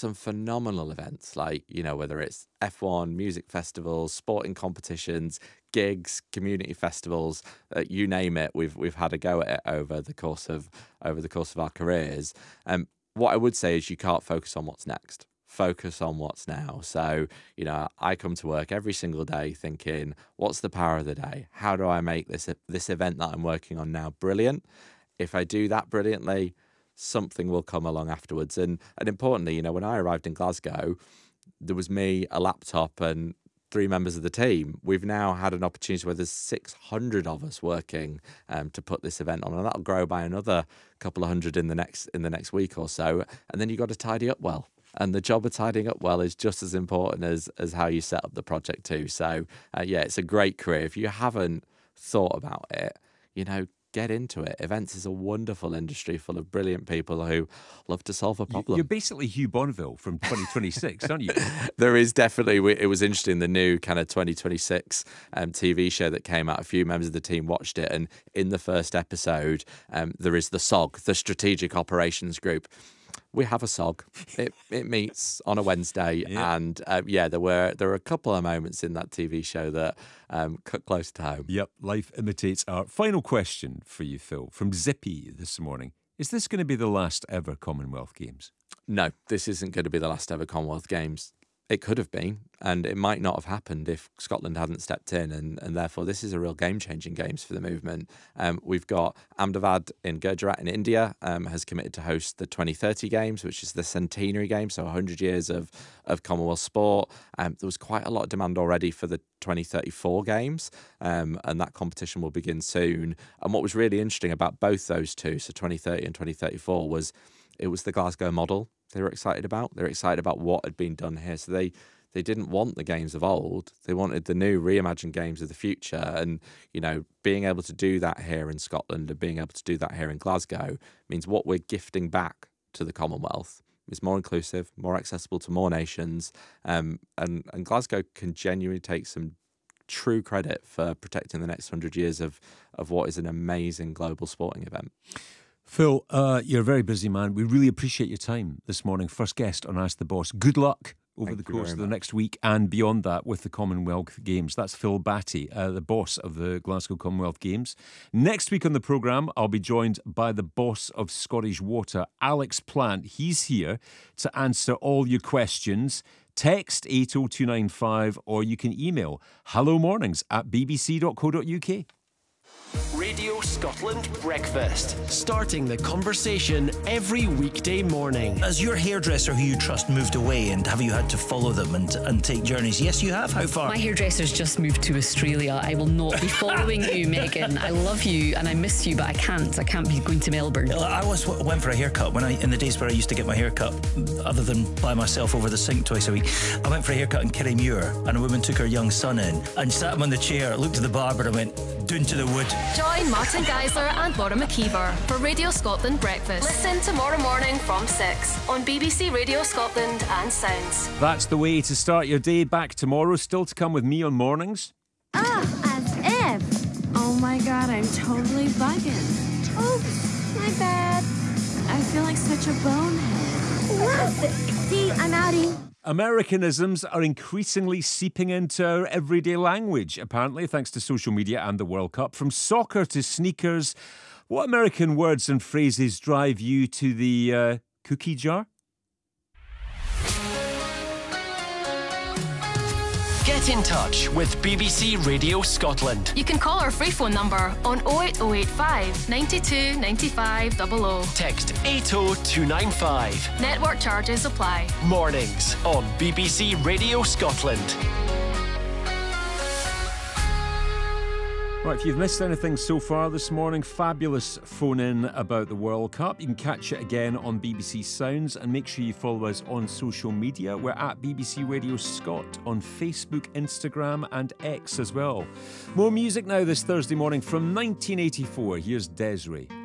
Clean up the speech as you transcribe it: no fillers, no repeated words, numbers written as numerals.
some phenomenal events, like, whether it's F1, music festivals, sporting competitions, gigs, community festivals, you name it, we've had a go at it over the course of our careers. What I would say is you can't focus on what's next. Focus on what's now. So, I come to work every single day thinking, what's the power of the day? How do I make this event that I'm working on now brilliant? If I do that brilliantly, something will come along afterwards. And importantly, when I arrived in Glasgow, there was me, a laptop, and 3 members of the team. We've now had an opportunity where there's 600 of us working to put this event on, and that'll grow by another couple of hundred in the next week or so. And then you've got to tidy up well. And the job of tidying up well is just as important as how you set up the project too. So, it's a great career. If you haven't thought about it, get into it. Events is a wonderful industry full of brilliant people who love to solve a problem. You're basically Hugh Bonneville from 2026, aren't you? There is definitely, it was interesting, the new kind of 2026 TV show that came out. A few members of the team watched it, and in the first episode, there is the SOG, the Strategic Operations Group. We have a SOG. It meets on a Wednesday, and there were a couple of moments in that TV show that cut close to home. Yep, life imitates art. Final question for you, Phil, from Zippy this morning. Is this going to be the last ever Commonwealth Games? No, this isn't going to be the last ever Commonwealth Games. It could have been, and it might not have happened if Scotland hadn't stepped in, and therefore this is a real game-changing games for the movement. We've got Ahmedabad in Gujarat in India has committed to host the 2030 Games, which is the centenary games, so 100 years of Commonwealth sport. There was quite a lot of demand already for the 2034 Games, and that competition will begin soon. And what was really interesting about both those two, so 2030 and 2034, was it was the Glasgow model they were excited about. They're excited about what had been done here. So they didn't want the games of old. They wanted the new reimagined games of the future. And, being able to do that here in Scotland and being able to do that here in Glasgow means what we're gifting back to the Commonwealth is more inclusive, more accessible to more nations. And Glasgow can genuinely take some true credit for protecting the next 100 years of what is an amazing global sporting event. Phil, you're a very busy man. We really appreciate your time this morning. First guest on Ask the Boss. Good luck over the course of the next week and beyond that with the Commonwealth Games. That's Phil Batty, the boss of the Glasgow Commonwealth Games. Next week on the programme, I'll be joined by the boss of Scottish Water, Alex Plant. He's here to answer all your questions. Text 80295 or you can email hellomornings@bbc.co.uk. Radio Scotland Breakfast. Starting the conversation every weekday morning. As your hairdresser who you trust moved away, and have you had to follow them and take journeys? Yes, you have. How far? My hairdresser's just moved to Australia. I will not be following you, Megan. I love you and I miss you, but I can't be going to Melbourne. I once went for a haircut in the days where I used to get my haircut, other than by myself over the sink twice a week. I went for a haircut in Kirriemuir, and a woman took her young son in and sat him on the chair, looked at the barber and went, "Doon to the wood." Join Martin Geisler and Laura McKeever for Radio Scotland Breakfast. Listen tomorrow morning from 6 on BBC Radio Scotland and Sounds. That's the way to start your day. Back tomorrow. Still to come with me on Mornings. As if. Oh my god, I'm totally bugging. Oops, my bad. I feel like such a bonehead. See, I'm outie. Americanisms are increasingly seeping into our everyday language, apparently, thanks to social media and the World Cup. From soccer to sneakers, what American words and phrases drive you to the cookie jar? Get in touch with BBC Radio Scotland. You can call our free phone number on 08085 92 95 00. Text 80295. Network charges apply. Mornings on BBC Radio Scotland. Right, if you've missed anything so far this morning, fabulous phone in about the World Cup. You can catch it again on BBC Sounds, and make sure you follow us on social media. We're at BBC Radio Scot on Facebook, Instagram and X as well. More music now this Thursday morning from 1984. Here's Des'ree.